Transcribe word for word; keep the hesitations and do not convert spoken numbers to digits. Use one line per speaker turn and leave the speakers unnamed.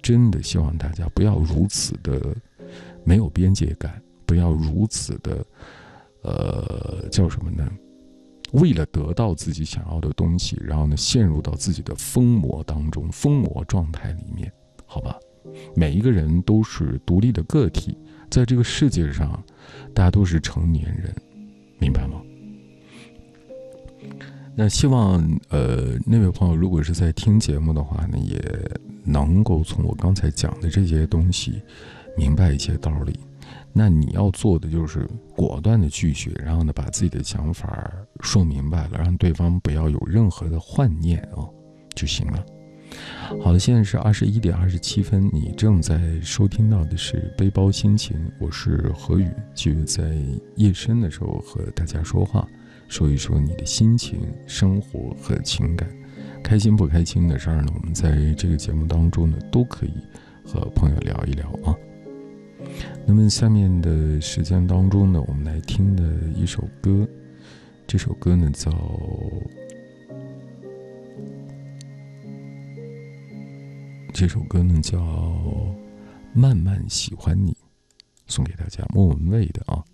真的希望大家不要如此的没有边界感，不要如此的呃叫什么呢？为了得到自己想要的东西，然后呢陷入到自己的疯魔当中，疯魔状态里面，好吧？每一个人都是独立的个体，在这个世界上，大家都是成年人，明白吗？那希望呃那位朋友如果是在听节目的话呢，也能够从我刚才讲的这些东西明白一些道理。那你要做的就是果断的拒绝，然后呢把自己的想法说明白了，让对方不要有任何的幻念啊，就行了。好的，现在是二十一点二十七分，你正在收听到的是背包心情，我是何宇，继续在夜深的时候和大家说话，说一说你的心情、生活和情感，开心不开心的事儿呢，我们在这个节目当中呢都可以和朋友聊一聊啊。那么下面的时间当中呢，我们来听的一首歌，这首歌呢叫这首歌呢叫慢慢喜欢你，送给大家，莫文蔚的啊。